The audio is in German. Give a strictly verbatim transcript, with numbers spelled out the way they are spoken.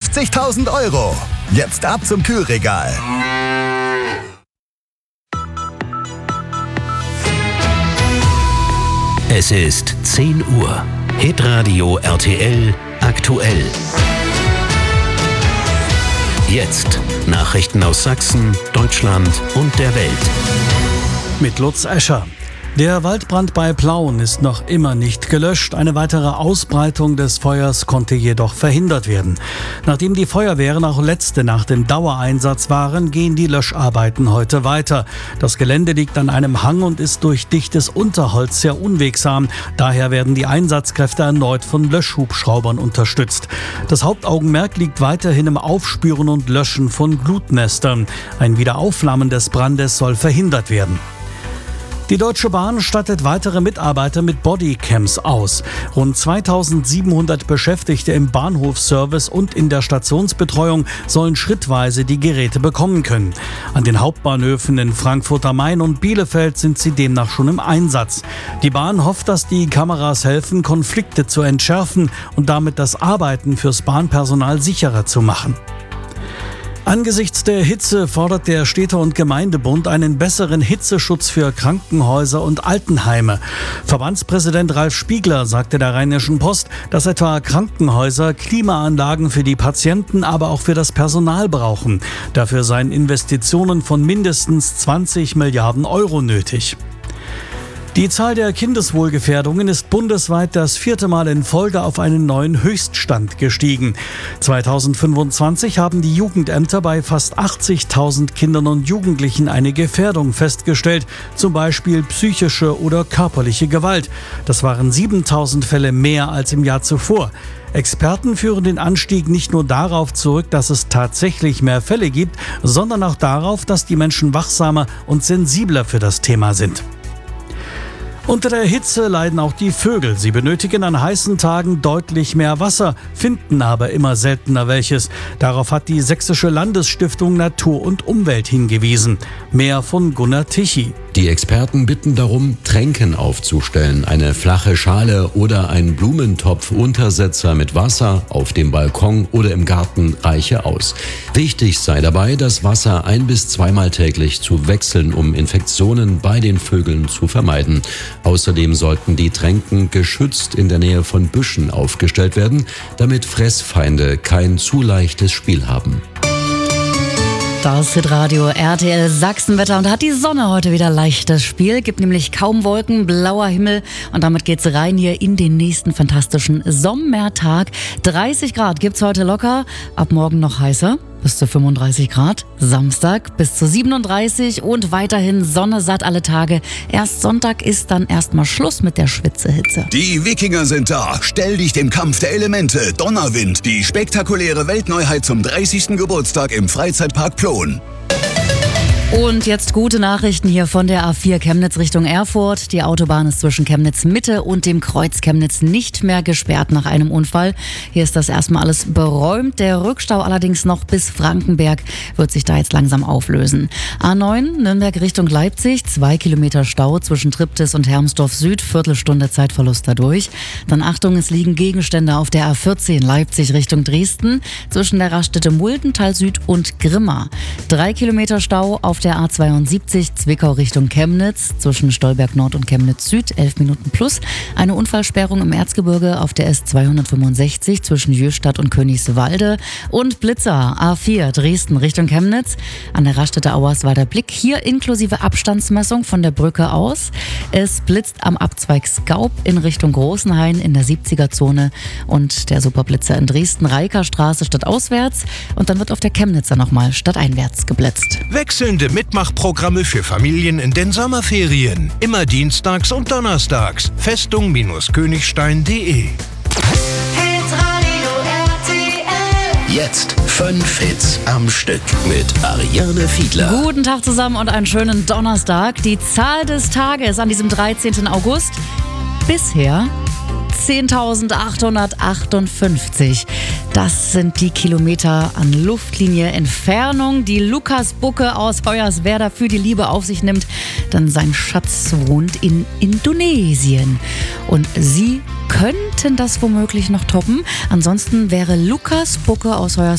fünfzigtausend Euro. Jetzt ab zum Kühlregal. Es ist zehn Uhr. Hitradio R T L aktuell. Jetzt Nachrichten aus Sachsen, Deutschland und der Welt. Mit Lutz Escher. Der Waldbrand bei Plauen ist noch immer nicht gelöscht. Eine weitere Ausbreitung des Feuers konnte jedoch verhindert werden. Nachdem die Feuerwehren auch letzte Nacht im Dauereinsatz waren, gehen die Löscharbeiten heute weiter. Das Gelände liegt an einem Hang und ist durch dichtes Unterholz sehr unwegsam. Daher werden die Einsatzkräfte erneut von Löschhubschraubern unterstützt. Das Hauptaugenmerk liegt weiterhin im Aufspüren und Löschen von Glutnestern. Ein Wiederaufflammen des Brandes soll verhindert werden. Die Deutsche Bahn stattet weitere Mitarbeiter mit Bodycams aus. Rund zweitausendsiebenhundert Beschäftigte im Bahnhofsservice und in der Stationsbetreuung sollen schrittweise die Geräte bekommen können. An den Hauptbahnhöfen in Frankfurt am Main und Bielefeld sind sie demnach schon im Einsatz. Die Bahn hofft, dass die Kameras helfen, Konflikte zu entschärfen und damit das Arbeiten fürs Bahnpersonal sicherer zu machen. Angesichts der Hitze fordert der Städte- und Gemeindebund einen besseren Hitzeschutz für Krankenhäuser und Altenheime. Verbandspräsident Ralf Spiegler sagte der Rheinischen Post, dass etwa Krankenhäuser Klimaanlagen für die Patienten, aber auch für das Personal brauchen. Dafür seien Investitionen von mindestens zwanzig Milliarden Euro nötig. Die Zahl der Kindeswohlgefährdungen ist bundesweit das vierte Mal in Folge auf einen neuen Höchststand gestiegen. zweitausendfünfundzwanzig haben die Jugendämter bei fast achtzigtausend Kindern und Jugendlichen eine Gefährdung festgestellt, zum Beispiel psychische oder körperliche Gewalt. Das waren siebentausend Fälle mehr als im Jahr zuvor. Experten führen den Anstieg nicht nur darauf zurück, dass es tatsächlich mehr Fälle gibt, sondern auch darauf, dass die Menschen wachsamer und sensibler für das Thema sind. Unter der Hitze leiden auch die Vögel. Sie benötigen an heißen Tagen deutlich mehr Wasser, finden aber immer seltener welches. Darauf hat die Sächsische Landesstiftung Natur und Umwelt hingewiesen. Mehr von Gunnar Tichy. Die Experten bitten darum, Tränken aufzustellen. Eine flache Schale oder ein Blumentopf-Untersetzer mit Wasser auf dem Balkon oder im Garten reiche aus. Wichtig sei dabei, das Wasser ein- bis zweimal täglich zu wechseln, um Infektionen bei den Vögeln zu vermeiden. Außerdem sollten die Tränken geschützt in der Nähe von Büschen aufgestellt werden, damit Fressfeinde kein zu leichtes Spiel haben. Das Hitradio R T L Sachsenwetter und hat die Sonne heute wieder leichtes Spiel. Gibt nämlich kaum Wolken, blauer Himmel und damit geht's rein hier in den nächsten fantastischen Sommertag. dreißig Grad gibt's heute locker, ab morgen noch heißer. Bis zu fünfunddreißig Grad, Samstag bis zu siebenunddreißig und weiterhin Sonne satt alle Tage. Erst Sonntag ist dann erstmal Schluss mit der Schwitzehitze. Die Wikinger sind da. Stell dich dem Kampf der Elemente. Donnerwind, die spektakuläre Weltneuheit zum dreißigsten Geburtstag im Freizeitpark Ploen. Und jetzt gute Nachrichten hier von der A vier Chemnitz Richtung Erfurt. Die Autobahn ist zwischen Chemnitz Mitte und dem Kreuz Chemnitz nicht mehr gesperrt nach einem Unfall. Hier ist das erstmal alles beräumt. Der Rückstau allerdings noch bis Frankenberg wird sich da jetzt langsam auflösen. A neun Nürnberg Richtung Leipzig, zwei Kilometer Stau zwischen Triptis und Hermsdorf Süd, Viertelstunde Zeitverlust dadurch. Dann Achtung, es liegen Gegenstände auf der A vierzehn Leipzig Richtung Dresden zwischen der Raststätte Muldental Süd und Grimma. Drei Kilometer Stau auf der A zweiundsiebzig Zwickau Richtung Chemnitz zwischen Stolberg Nord und Chemnitz Süd, elf Minuten plus. Eine Unfallsperrung im Erzgebirge auf der S zweihundertfünfundsechzig zwischen Jöstadt und Königswalde. Und Blitzer A vier Dresden Richtung Chemnitz an der Raststätte Auerswalder Blick. Hier inklusive Abstandsmessung von der Brücke aus. Es blitzt am Abzweig Skaub in Richtung Großenhain in der siebziger-Zone und der Superblitzer in Dresden Reikerstraße stadtauswärts. Und dann wird auf der Chemnitzer nochmal stadteinwärts geblitzt. Wechselnde Mitmachprogramme für Familien in den Sommerferien. Immer dienstags und donnerstags. Festung-Königstein punkt de. Jetzt fünf Hits am Stück mit Ariane Fiedler. Guten Tag zusammen und einen schönen Donnerstag. Die Zahl des Tages an diesem dreizehnten August bisher zehntausendachthundertachtundfünfzig. Das sind die Kilometer an Luftlinie Entfernung, die Lukas Bucke aus Hoyerswerda für die Liebe auf sich nimmt, denn sein Schatz wohnt in Indonesien. Und Sie könnten das womöglich noch toppen. Ansonsten wäre Lukas Bucke aus Hoyerswerda